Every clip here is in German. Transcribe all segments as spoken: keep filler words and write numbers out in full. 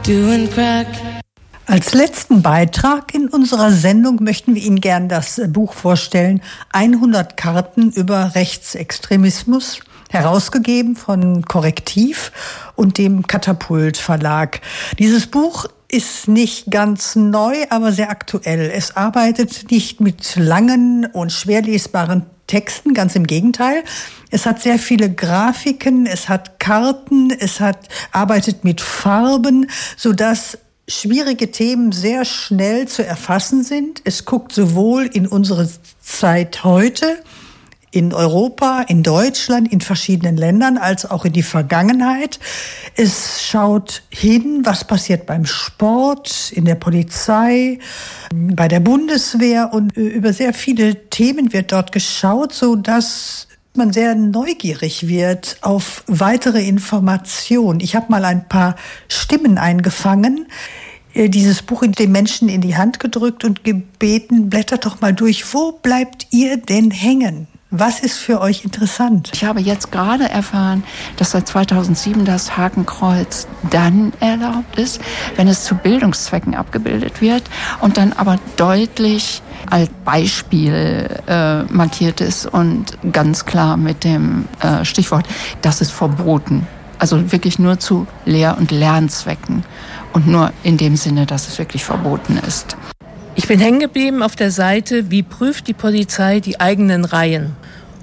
doing crack. Als letzten Beitrag in unserer Sendung möchten wir Ihnen gern das Buch vorstellen, hundert Karten über Rechtsextremismus, herausgegeben von Korrektiv und dem Katapult Verlag. Dieses Buch ist nicht ganz neu, aber sehr aktuell. Es arbeitet nicht mit langen und schwer lesbaren Texten, ganz im Gegenteil. Es hat sehr viele Grafiken, es hat Karten, es hat, arbeitet mit Farben, sodass schwierige Themen sehr schnell zu erfassen sind. Es guckt sowohl in unsere Zeit heute, in Europa, in Deutschland, in verschiedenen Ländern, als auch in die Vergangenheit. Es schaut hin, was passiert beim Sport, in der Polizei, bei der Bundeswehr, und über sehr viele Themen wird dort geschaut, so dass man sehr neugierig wird auf weitere Informationen. Ich habe mal ein paar Stimmen eingefangen, dieses Buch den Menschen in die Hand gedrückt und gebeten, blättert doch mal durch. Wo bleibt ihr denn hängen? Was ist für euch interessant? Ich habe jetzt gerade erfahren, dass seit zweitausendsieben das Hakenkreuz dann erlaubt ist, wenn es zu Bildungszwecken abgebildet wird und dann aber deutlich als Beispiel äh, markiert ist und ganz klar mit dem äh, Stichwort, das ist verboten. Also wirklich nur zu Lehr- und Lernzwecken und nur in dem Sinne, dass es wirklich verboten ist. Ich bin hängen geblieben auf der Seite, wie prüft die Polizei die eigenen Reihen.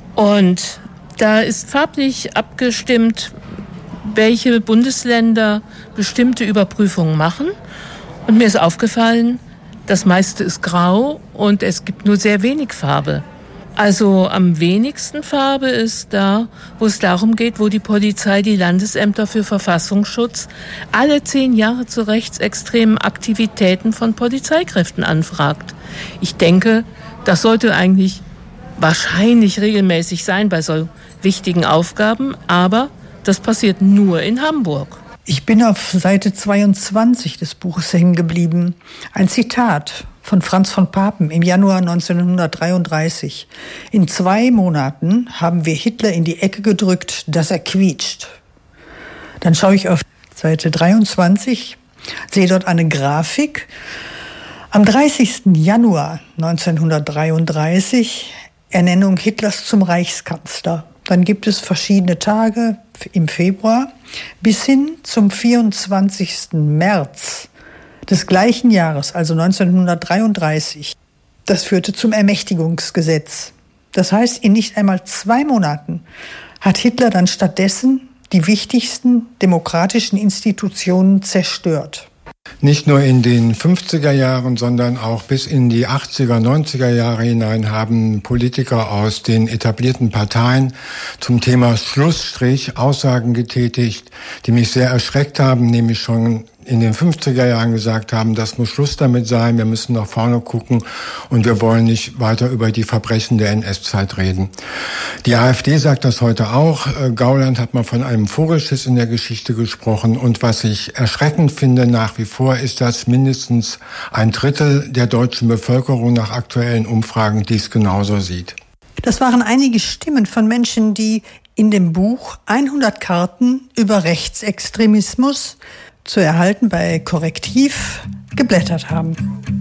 Und da ist farblich abgestimmt, welche Bundesländer bestimmte Überprüfungen machen. Und mir ist aufgefallen, das meiste ist grau und es gibt nur sehr wenig Farbe. Also am wenigsten Farbe ist da, wo es darum geht, wo die Polizei die Landesämter für Verfassungsschutz alle zehn Jahre zu rechtsextremen Aktivitäten von Polizeikräften anfragt. Ich denke, das sollte eigentlich wahrscheinlich regelmäßig sein bei so wichtigen Aufgaben, aber das passiert nur in Hamburg. Ich bin auf Seite zweiundzwanzig des Buches hängen geblieben. Ein Zitat von Franz von Papen im Januar neunzehnhundertdreiunddreißig. In zwei Monaten haben wir Hitler in die Ecke gedrückt, dass er quietscht. Dann schaue ich auf Seite dreiundzwanzig, sehe dort eine Grafik. Am dreißigsten Januar neunzehnhundertdreiunddreißig Ernennung Hitlers zum Reichskanzler. Dann gibt es verschiedene Tage im Februar bis hin zum vierundzwanzigsten März des gleichen Jahres, also neunzehnhundertdreiunddreißig. Das führte zum Ermächtigungsgesetz. Das heißt, in nicht einmal zwei Monaten hat Hitler dann stattdessen die wichtigsten demokratischen Institutionen zerstört. Nicht nur in den fünfziger Jahren, sondern auch bis in die achtziger, neunziger Jahre hinein haben Politiker aus den etablierten Parteien zum Thema Schlussstrich Aussagen getätigt, die mich sehr erschreckt haben, nämlich schon in den fünfziger Jahren gesagt haben, das muss Schluss damit sein, wir müssen nach vorne gucken und wir wollen nicht weiter über die Verbrechen der N S-Zeit reden. Die AfD sagt das heute auch. Gauland hat mal von einem Vogelschiss in der Geschichte gesprochen, und was ich erschreckend finde nach wie vor, ist, dass mindestens ein Drittel der deutschen Bevölkerung nach aktuellen Umfragen dies genauso sieht. Das waren einige Stimmen von Menschen, die in dem Buch hundert Karten über Rechtsextremismus zu erhalten bei Korrektiv geblättert haben.